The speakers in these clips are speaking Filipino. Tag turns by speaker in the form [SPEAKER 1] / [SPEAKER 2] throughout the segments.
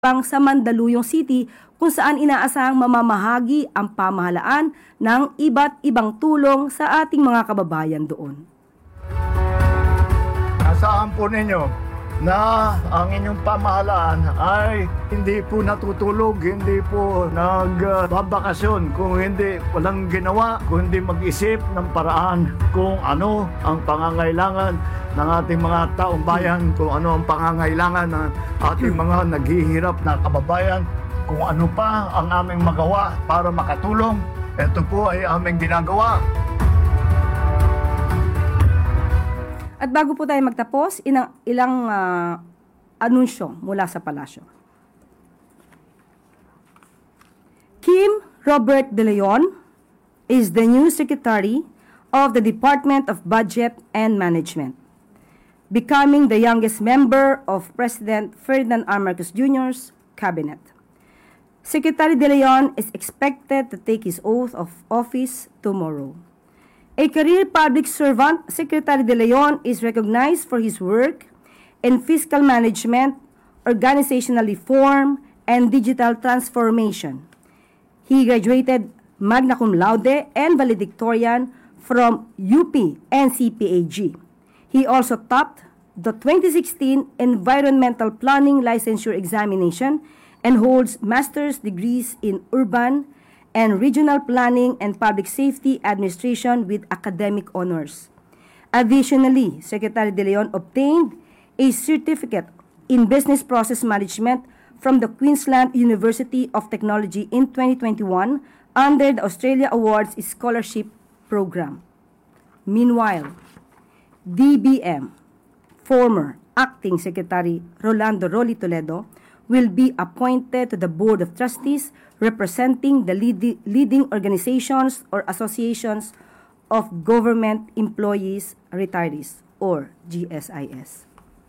[SPEAKER 1] pang sa Mandaluyong City kung saan inaasahang mamamahagi ang pamahalaan ng iba't ibang tulong sa ating mga kababayan doon.
[SPEAKER 2] Asahan po ninyo na ang inyong pamahalaan ay hindi po natutulog, hindi po nagbabakasyon kung hindi walang ginawa, kung hindi mag-isip ng paraan kung ano ang pangangailangan ng ating mga taong bayan, kung ano ang pangangailangan ng ating mga naghihirap na kababayan, kung ano pa ang aming magawa para makatulong. Ito po ay aming ginagawa.
[SPEAKER 1] At bago po tayo magtapos, ilang anunsyo mula sa palasyo. Kim Robert De Leon is the new Secretary of the Department of Budget and Management, becoming the youngest member of President Ferdinand R. Marcos Jr.'s cabinet. Secretary De Leon is expected to take his oath of office tomorrow. A career public servant, Secretary De Leon is recognized for his work in fiscal management, organizational reform, and digital transformation. He graduated magna cum laude and valedictorian from UP and CPAG. He also topped the 2016 Environmental Planning Licensure Examination and holds master's degrees in urban and Regional Planning and Public Safety Administration with academic honors. Additionally, Secretary De Leon obtained a certificate in Business Process Management from the Queensland University of Technology in 2021 under the Australia Awards Scholarship Program. Meanwhile, DBM, former Acting Secretary Rolando Rolly Toledo, will be appointed to the Board of Trustees representing the leading organizations or associations of government employees retirees or GSIS.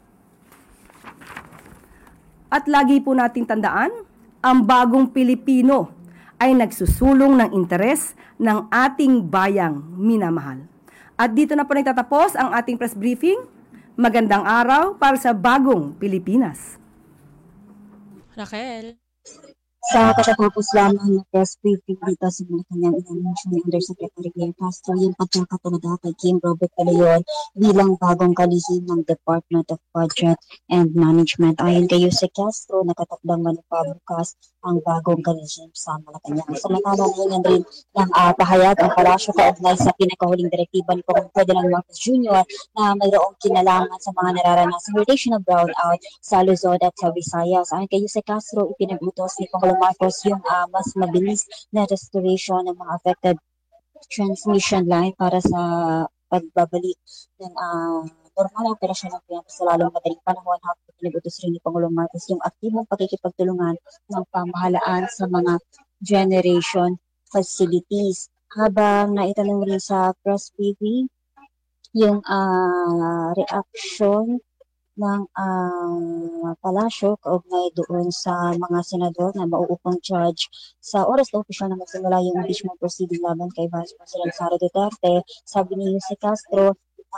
[SPEAKER 1] At lagi po nating tandaan, ang bagong Pilipino ay nagsusulong ng interes ng ating bayang minamahal. At dito na po nagtatapos ang ating press briefing. Magandang araw para sa bagong Pilipinas.
[SPEAKER 3] Raquel.
[SPEAKER 4] Sa katatapos lamang ng press briefing dito sa Malacanang, inanunsyo ni Undersecretary Claire Castro yung pagkakatanada kay Kim Robert De Leon bilang bagong kalihim ng Department of Budget and Management. Ayon kay Jose Castro, nakatakdang manupabukas ang bagong kalihim sa Malacanang. Samantala na rin ng pahayag ang palasyo kaugnay sa pinakahuling direktiba ni Pangulong Ferdinand Marcos Jr. na mayroong kinalaman sa mga nararanasang rotational brownout sa Luzon at sa Visayas. Ayon kay Jose Castro, ipinagutos ni Pangulong Marcos yung mas mabilis na restoration ng mga affected transmission line para sa pagbabalik ng normal na operasyon ng PNP sa lalong madaling panahon, habang pinagutos rin ni Pangulong Marcos yung aktibong pakikipagtulungan ng pamahalaan sa mga generation facilities. Habang naitanong rin sa press briefing yung reaction ng palasyo kaugnay doon sa mga senador na mauupang charge sa oras na opisyal na magsimula yung impeachment proceeding laban kay Vice President Sara Duterte. Sabi ni Jose Castro,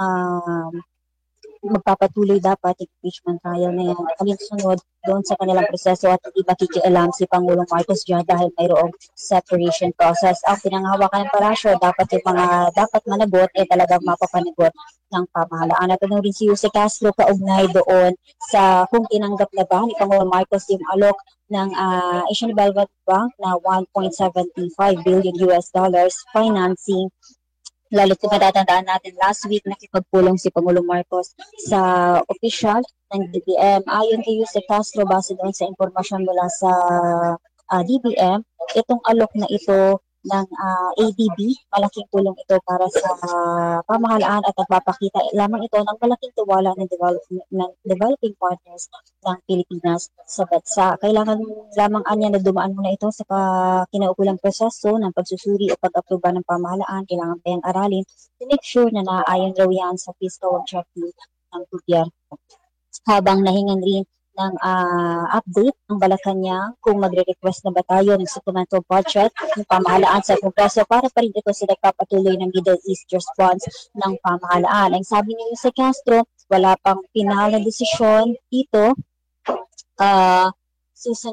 [SPEAKER 4] magpapatuloy dapat impeachment trial na yan alinsunod doon sa kanilang proseso at hindi makikialam si Pangulong Marcos dyan dahil mayroong separation process. Ang pinanghawakan ng palasyo, dapat yung mga dapat managot talagang mapapanagot ng pamahalaan. At ano rin si Jose Castro kaugnay doon sa kung tinanggap na ba ni Pangulong Marcos yung alok ng Asian Development Bank na $1.75 billion financing. Lalo kung matatandaan natin, last week nakipagpulong si Pangulong Marcos sa opisyal ng DBM. Ayon kay Jose Castro, base doon sa impormasyon mula sa DBM, itong alok na ito ng ADB, malaking tulong ito para sa pamahalaan at nagpapakita lamang ito ng malaking tiwala ng developing partners ng Pilipinas sa bansa. Kailangan lamang anya na dumaan muna ito sa kinaukulang proseso ng pagsusuri o pag-aproba ng pamahalaan. Kailangan pa yung aralin to make sure na naayon raw yan sa fiscal objective ng gobyerno. Habang nahingan rin ng update ng Malacanang kung magre-request na ba tayo ng supplemental budget ng pamahalaan sa Kongreso para pa rin ito sa nagpapatuloy ng Middle East response ng pamahalaan. Ang sabi ni Jose Castro, wala pang final na desisyon dito season